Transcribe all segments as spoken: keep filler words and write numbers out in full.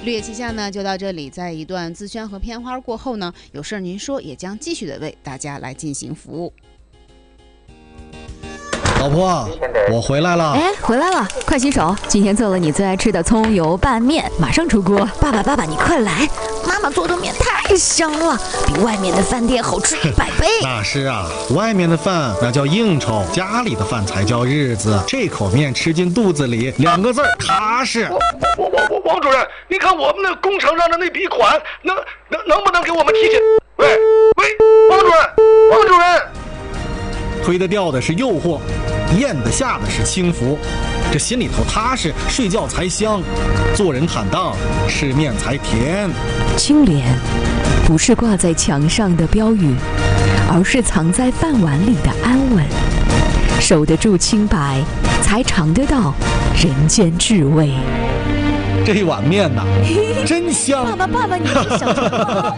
绿野气象呢就到这里，在一段自宣和片花过后呢，有事您说也将继续的为大家来进行服务。 老婆，我回来了。 哎，回来了，快洗手。今天做了你最爱吃的葱油拌面，马上出锅。 爸爸，爸爸，你快来！妈妈做的面太香了，比外面的饭店好吃一百倍。 那是啊，外面的饭那叫应酬，家里的饭才叫日子。这口面吃进肚子里，两个字儿踏实。 我我我王主任，你看我们那工程上的那笔款，能能能不能给我们提前？喂喂，王主任，王主任。 推得掉的是诱惑，咽得下的是轻浮，这心里头踏实，睡觉才香，做人坦荡，吃面才甜。 清廉不是挂在墙上的标语，而是藏在饭碗里的安稳。守得住清白，才尝得到人间至味。 这一碗面呐，真香！ 爸爸，爸爸，你是小什么？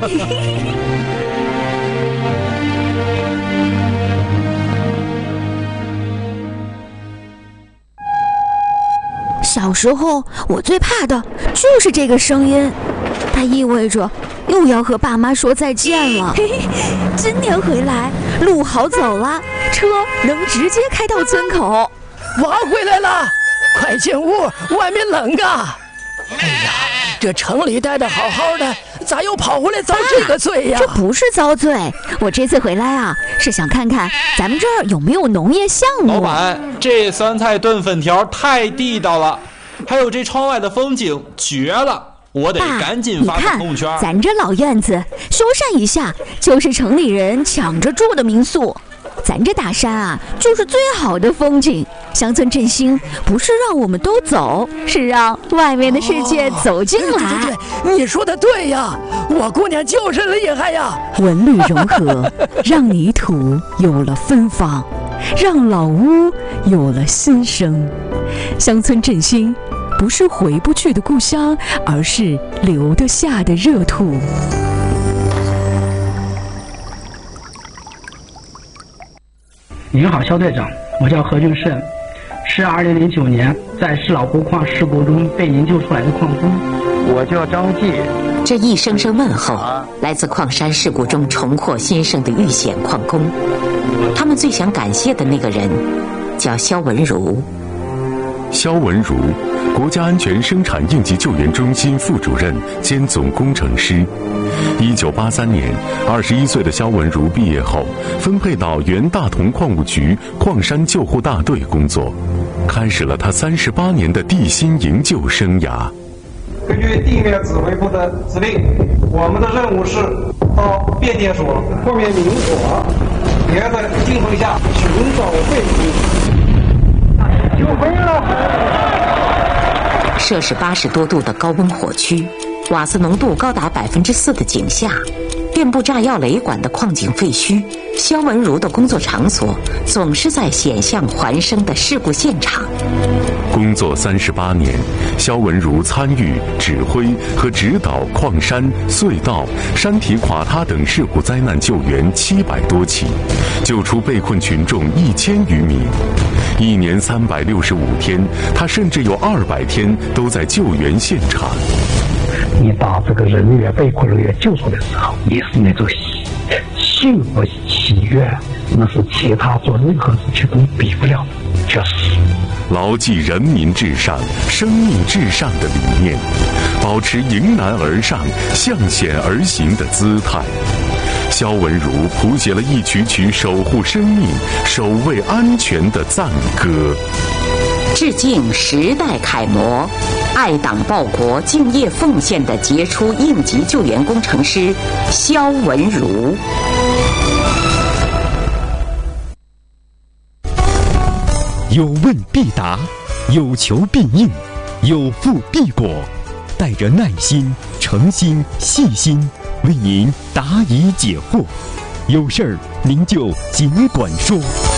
小时候我最怕的就是这个声音，它意味着又要和爸妈说再见了。今年回来路好走了，车能直接开到村口。 娃回来了，快进屋，外面冷啊！哎呀，这城里待得好好的，咋又跑回来遭这个罪呀？ 这不是遭罪，我这次回来啊，是想看看咱们这儿有没有农业项目。 老板，这酸菜炖粉条太地道了，还有这窗外的风景绝了，我得赶紧发朋友圈。 你看，咱这老院子修缮一下，就是城里人抢着住的民宿。咱这大山啊，就是最好的风景。乡村振兴不是让我们都走，是让外面的世界走进来。 哦、对对对，你说的对呀，我姑娘就是厉害呀！ 文旅融合，让泥土有了芬芳，让老屋有了新生。乡村振兴不是回不去的故乡，而是留得下的热土。 您好，肖队长，我叫何俊胜，是二零零九年在石老湖矿事故中被营救出来的矿工。 我叫张继。 这一声声问候，来自矿山事故中重获新生的遇险矿工。他们最想感谢的那个人，叫肖文如。 肖文如，国家安全生产应急救援中心副主任兼总工程师。一九八三年，二十一岁的肖文如毕业后，分配到原大同矿务局矿山救护大队工作，开始了他三十八年的地心营救生涯。 根据地面指挥部的指令，我们的任务是到变电所后面明火，沿着进风下寻找废品。救回了！ 摄氏八十多度的高温火区，瓦斯浓度高达百分之四的井下，遍布炸药雷管的矿井废墟，肖文如的工作场所总是在险象环生的事故现场。 工作三十八年，肖文如参与、指挥和指导矿山、隧道、山体垮塌等事故灾难救援七百多起，救出被困群众一千余名。一年三百六十五天，他甚至有二百天都在救援现场。 你把这个人员被困人员救出的时候，也是那种幸福喜悦，那是其他做任何事情都比不了的，确实。 牢记人民至上、生命至上的理念，保持迎难而上、向险而行的姿态。肖文如谱写了一曲曲守护生命、守卫安全的赞歌。 致敬时代楷模、爱党报国、敬业奉献的杰出应急救援工程师肖文如。 有问必答，有求必应，有付必果，带着耐心、诚心、细心，为您答疑解惑。有事儿您就尽管说。